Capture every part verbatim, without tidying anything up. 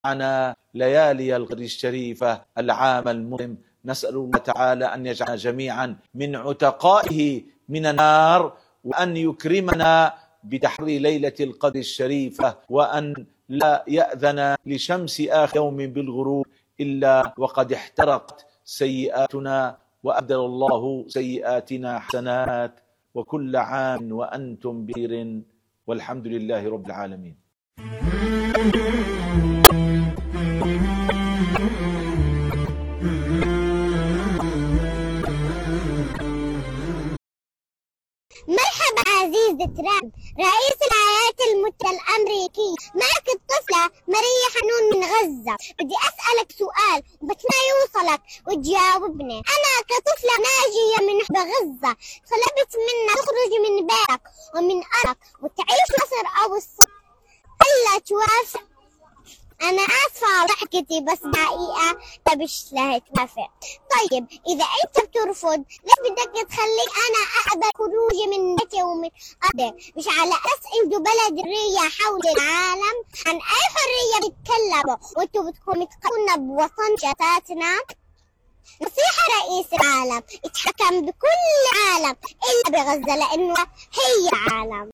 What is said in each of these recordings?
معنا ليالي القدر الشريفة العام المظلم. نسأل الله تعالى أن يجعلنا جميعا من عتقائه من النار، وأن يكرمنا بتحري ليلة القدر الشريفة، وأن لا يأذن لشمس آخر يوم بالغروب إلا وقد احترقت سيئاتنا، وأبدل الله سيئاتنا حسنات. وكل عام وأنتم بخير، والحمد لله رب العالمين. مرحبا عزيزة ترامب رئيس الولايات المتحدة الأمريكية، معك الطفلة ماريا حنون من غزة. بدي أسألك سؤال وبتمنى يوصلك وتجاوبني. أنا كطفلة ناجية من غزة طلبت منك تخرج من بيتك ومن أرضك وتعيش مصر أو الصين، هلا توافق؟ أنا آسفة على ضحكتي بس دقيقة تبش لها توافق. طيب إذا أنت بترفض ليش بدك تخليك أنا أقبل خروجي من بيتي ومن أرضي؟ مش على أساس إنتوا بلد حرية حول العالم؟ عن أي حرية بتتكلموا وأنتوا بتكونوا متقونة بوطن شتاتنا؟ نصيحة رئيس العالم اتحكم بكل العالم إلا بغزة لأنه هي عالم.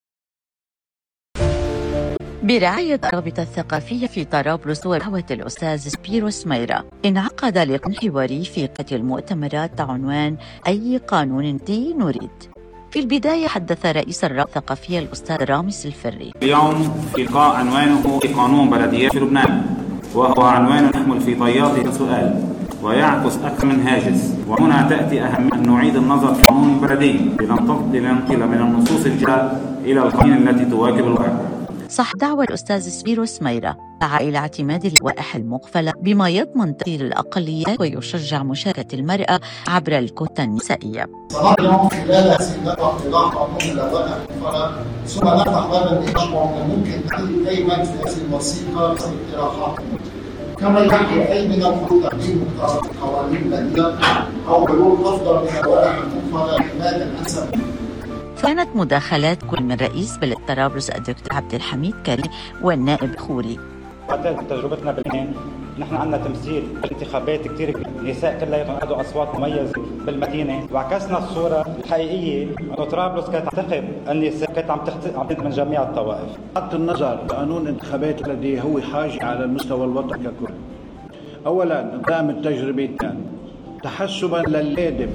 برعاية الرابطة الثقافية في طرابلس ودعوة الأستاذ سبيروس ميرا، انعقد لقاء حواري في قاعة المؤتمرات عنوان أي قانون دي نريد. في البداية حدث رئيس الرابطة الثقافية الأستاذ رامز الفري. اليوم في لقاء عنوانه قانون بلديات في لبنان، وهو عنوان يحمل في طياته سؤال ويعكس أكثر من هاجس. وهنا تأتي أهمية أن نعيد النظر في قانون البلدي لننتقل من النصوص الجاء إلى القوانين التي تواكب الواقع. صح دعوة الأستاذ سبيروس ميرا دعا إلى اعتماد اللوائح المقفلة بما يضمن تأثير الأقليات ويشجع مشاركة المرأة عبر الكوتا النسائية. صراحة اليوم خلال هذه الندوة اقتراح قانون اللوائح المقفلة، ثم نفتح باب النقاش ممكن تحديد أي مجلس في هذه الوثيقة باقتراحات، كما يحكي أي من المفروض تقديم قوانين بديلة أو حلول أفضل من اللوائح المقفلة لحماية الأنسب. كانت مداخلات كل من رئيس بلد طرابلس الدكتور عبد الحميد كريم والنائب خوري. بعد تجربتنا بالمدينة نحن عندنا تمثيل بالانتخابات كثير كبير، النساء كلها عندهم اصوات مميزه بالمدينه، وعكسنا الصوره الحقيقيه انه طرابلس كانت تعتقد النساء كانت عم تخطئ من جميع الطوائف. بغض النظر قانون الانتخابات الذي هو حاجه على المستوى الوطني ككل. اولا قام التجربه كان تحسبا للادب.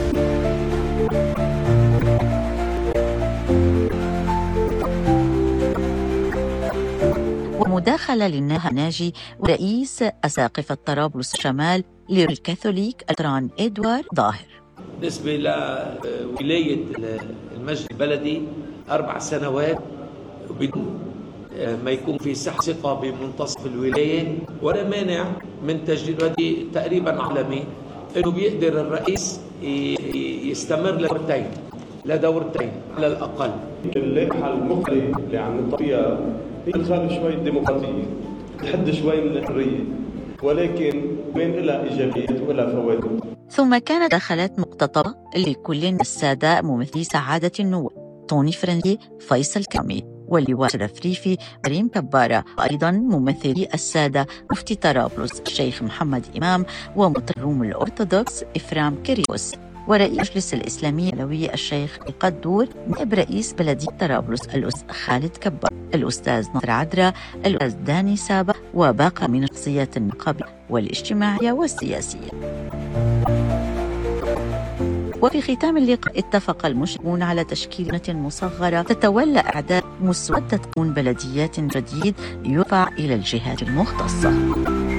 ومداخلة للنهى ناجي ورئيس أساقفة طرابلس الشمال للكاثوليك التران إدوار ظاهر. بالنسبة لولاية المجلس البلدي أربع سنوات بدون ما يكون في ثقة بمنتصف الولاية ولا مانع من تجديد، هذه تقريبا عالمي إنه بيقدر الرئيس يستمر لدورتين لدورتين على الأقل. اللائحة المختلفة اللي عم نطبقها هي تخالف شوي الديمقراطية، تحد شوي من الحرية، ولكن بين لها إيجابيات ولها فوائد. ثم كانت دخلات مقتطبة لكل السادة ممثلي سعادة النواب طوني فرنسي، فيصل كامي، واللواء شرف ريفي، مريم كبارة، وأيضا ممثلي السادة مفتي طرابلس الشيخ محمد إمام، ومطروم الأرثوذكس إفرام كيريوس، ورئيس المجلس الإسلامي العلوي الشيخ القدور، نائب رئيس بلدية طرابلس الأستاذ خالد كبار، الأستاذ نصر عدرا، الأستاذ داني سابا، وباقي من الشخصيات النقابية والاجتماعية والسياسية. وفي ختام اللقاء اتفق المشرفون على تشكيل لجنة مصغرة تتولى إعداد مسودة قانون بلديات جديد يرفع إلى الجهات المختصة.